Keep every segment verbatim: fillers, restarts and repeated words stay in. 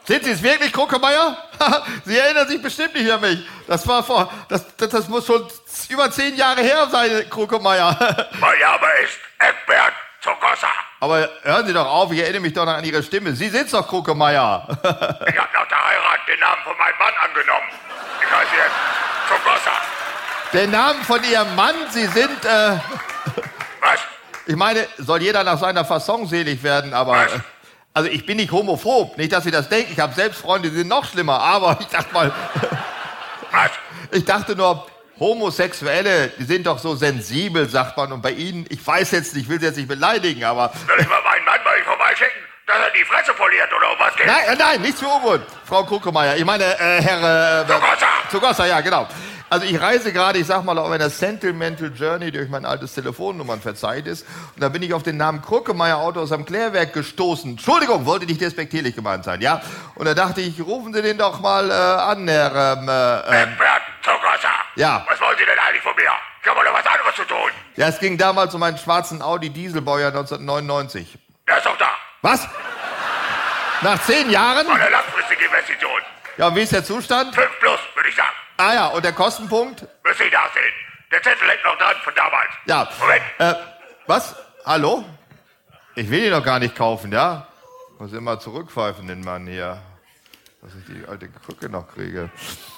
Sind Sie es wirklich, Kruckemeyer? Sie erinnern sich bestimmt nicht an mich. Das war vor, das, das, das muss schon über zehn Jahre her sein, Kruckemeyer. Mein Name ist Egbert Zogossa. Aber hören Sie doch auf, ich erinnere mich doch noch an Ihre Stimme. Sie sind's doch, Kruckemeyer. Ich habe nach der Heirat den Namen von meinem Mann angenommen. Ich heiße jetzt Zogossa. Den Namen von Ihrem Mann, Sie sind, äh... Was? Ich meine, soll jeder nach seiner Fasson selig werden, aber... Was? Also ich bin nicht homophob, nicht, dass Sie das denken. Ich habe selbst Freunde, die sind noch schlimmer. Aber ich dachte mal... Was? Ich dachte nur, Homosexuelle, die sind doch so sensibel, sagt man. Und bei Ihnen, ich weiß jetzt nicht, ich will Sie jetzt nicht beleidigen, aber... Soll ich mal meinen Mann bei Ihnen vorbeischicken, dass er die Fresse poliert oder um was geht? Nein, äh, nein, nichts für Ungut, Frau Kruckemeyer. Ich meine, äh, Herr... Äh, Zogossa. Zogossa, ja, genau. Also ich reise gerade, ich sag mal, auf einer Sentimental Journey durch mein altes Telefonnummernverzeichnis. Und da bin ich auf den Namen Kruckemeyer Autos am Klärwerk gestoßen. Entschuldigung, wollte nicht despektierlich gemeint sein, ja? Und da dachte ich, rufen Sie den doch mal äh, an, Herr... Ähm, äh, Egbert Zogossa. Ja. Was wollen Sie denn eigentlich von mir? Ich habe doch was anderes zu tun. Ja, es ging damals um einen schwarzen Audi Dieselbaujahr neunzehnhundertneunundneunzig. Der ist doch da. Was? Nach zehn Jahren? Eine langfristige Investition. Ja, und wie ist der Zustand? Fünf plus, würde ich sagen. Ah ja, und der Kostenpunkt? Müssen Sie nachsehen. Der Zettel hängt noch dran von damals. Ja. Moment. Äh, was? Hallo? Ich will ihn doch gar nicht kaufen, ja? Muss immer zurückpfeifen, den Mann hier. Dass ich die alte Krücke noch kriege.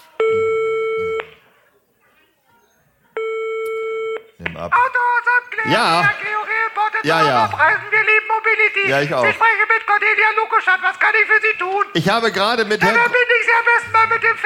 Nimm ab. Autos am Klärwerk, Ja. Importe Ja, ja. Preisen, wir lieben Mobility. Ja, ich auch. Ich spreche mit Cordelia Lukoschat, was kann ich für Sie tun? Ich habe gerade mit Dann Herrn... verbinde ich Sie am besten mal mit dem